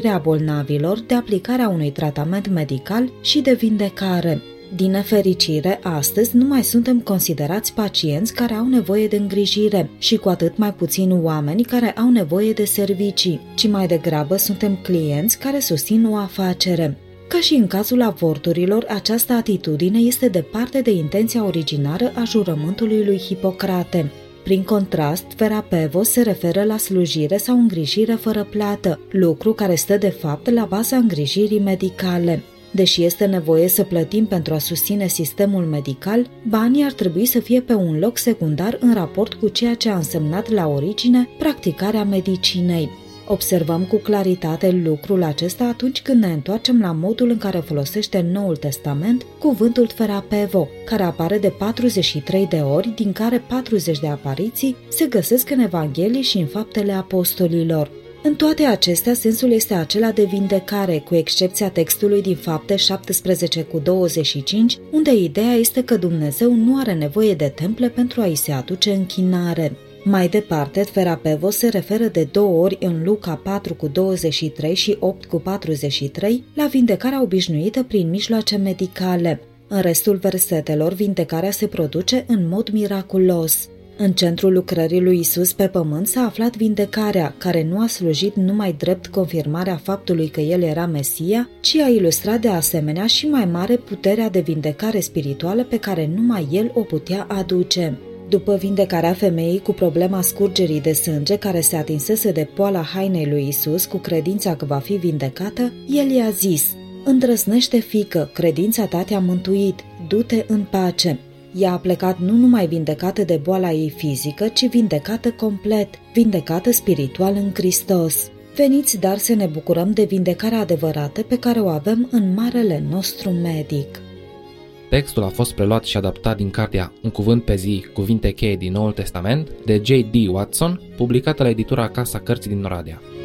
a bolnavilor, de aplicarea unui tratament medical și de vindecare. Din nefericire, astăzi nu mai suntem considerați pacienți care au nevoie de îngrijire și cu atât mai puțin oameni care au nevoie de servicii, ci mai degrabă suntem clienți care susțin o afacere. Ca și în cazul avorturilor, această atitudine este departe de intenția originară a jurământului lui Hipocrate. Prin contrast, Verapevos se referă la slujire sau îngrijire fără plată, lucru care stă de fapt la baza îngrijirii medicale. Deși este nevoie să plătim pentru a susține sistemul medical, banii ar trebui să fie pe un loc secundar în raport cu ceea ce a însemnat la origine practicarea medicinei. Observăm cu claritate lucrul acesta atunci când ne întoarcem la modul în care folosește în Noul Testament cuvântul Therapevo, care apare de 43 de ori, din care 40 de apariții se găsesc în Evanghelii și în Faptele Apostolilor. În toate acestea, sensul este acela de vindecare, cu excepția textului din Fapte 17:25, unde ideea este că Dumnezeu nu are nevoie de temple pentru a-i se aduce închinare. Mai departe, Verapevos se referă de 2 ori în Luca 4:23 și 8:43 la vindecarea obișnuită prin mijloace medicale. În restul versetelor, vindecarea se produce în mod miraculos. În centrul lucrării lui Isus pe pământ s-a aflat vindecarea, care nu a slujit numai drept confirmarea faptului că El era Mesia, ci a ilustrat de asemenea și mai mare puterea de vindecare spirituală pe care numai El o putea aduce. După vindecarea femeii cu problema scurgerii de sânge care se atinsese de poala hainei lui Isus cu credința că va fi vindecată, El i-a zis: „Îndrăznește, fiică, credința ta te-a mântuit, du-te în pace.” Ea a plecat nu numai vindecată de boala ei fizică, ci vindecată complet, vindecată spiritual în Hristos. Veniți, dar să ne bucurăm de vindecarea adevărată pe care o avem în marele nostru medic. Textul a fost preluat și adaptat din cartea Un cuvânt pe zi, cuvinte cheie din Noul Testament, de J.D. Watson, publicată la editura Casa Cărții din Oradea.